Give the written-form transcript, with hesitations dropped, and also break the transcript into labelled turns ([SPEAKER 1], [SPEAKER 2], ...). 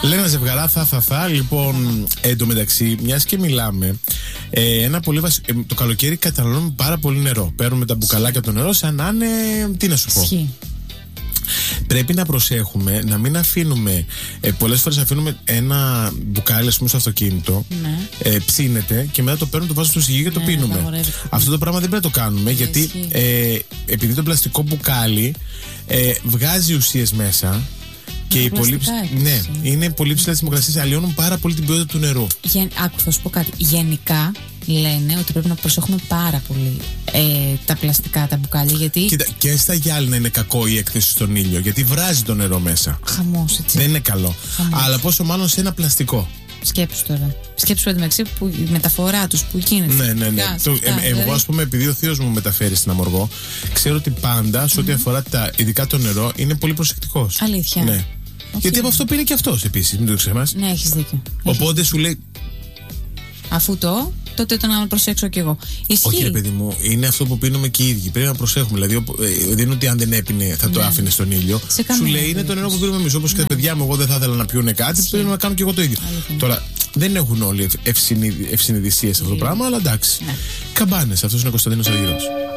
[SPEAKER 1] Λένα ζευγαρά, θα. Λοιπόν, εντωμεταξύ, μιας και μιλάμε, ένα πολύ το καλοκαίρι καταναλώνουμε πάρα πολύ νερό. Παίρνουμε τα μπουκαλάκια το νερό σαν να είναι. Τι να σου πω. Πρέπει να προσέχουμε να μην αφήνουμε. Πολλές φορές αφήνουμε ένα μπουκάλι, ας πούμε, στο αυτοκίνητο. Ναι. Ψήνεται και μετά το παίρνουμε, το βάζουμε στο σιγή και το πίνουμε. Αυτό το πράγμα δεν πρέπει να το κάνουμε, γιατί επειδή το πλαστικό μπουκάλι βγάζει ουσίες μέσα. Και είναι πολύ ψηλά τις θερμοκρασίες, αλλοιώνουν πάρα πολύ την ποιότητα του νερού.
[SPEAKER 2] Άκου, θα σου πω κάτι. Γενικά λένε ότι πρέπει να προσέχουμε πάρα πολύ τα πλαστικά, τα μπουκάλια. Γιατί...
[SPEAKER 1] Κοίτα, και στα γυάλινα είναι κακό η έκθεση στον ήλιο, γιατί βράζει το νερό μέσα.
[SPEAKER 2] Χαμός, έτσι.
[SPEAKER 1] Δεν είναι καλό.
[SPEAKER 2] Χαμός.
[SPEAKER 1] Αλλά πόσο μάλλον σε ένα πλαστικό.
[SPEAKER 2] Σκέψου τώρα. Σκέψου μεταξύ που η μεταφορά τους που γίνεται.
[SPEAKER 1] Ναι. Εγώ, ας πούμε, επειδή ο θείος μου μεταφέρει στην Αμοργό, ξέρω ότι πάντα σε ό,τι αφορά ειδικά το νερό είναι πολύ προσεκτικός.
[SPEAKER 2] Αλήθεια.
[SPEAKER 1] Ναι. Γιατί από αυτό πήρε και αυτός επίσης, μην το ξεχνάς.
[SPEAKER 2] Ναι, έχεις δίκιο.
[SPEAKER 1] Οπότε σου λέει.
[SPEAKER 2] Αφού τότε το να προσέξω κι εγώ. Ισχύει.
[SPEAKER 1] Όχι, ρε παιδί μου, είναι αυτό που πίνουμε και οι ίδιοι. Πρέπει να προσέχουμε. Δηλαδή, δεν είναι ότι αν δεν έπινε θα το άφηνε στον ήλιο. Σου λέει είναι το νερό που πίνουμε εμείς. Όπως και τα παιδιά μου, εγώ δεν θα ήθελα να πιούνε κάτι, πρέπει να κάνω κι εγώ το ίδιο. Τώρα, δεν έχουν όλοι ευσυνειδησία σε αυτό το πράγμα, αλλά εντάξει. Καμπάνες, αυτός είναι ο Κωνσταντίνος Αργυρός.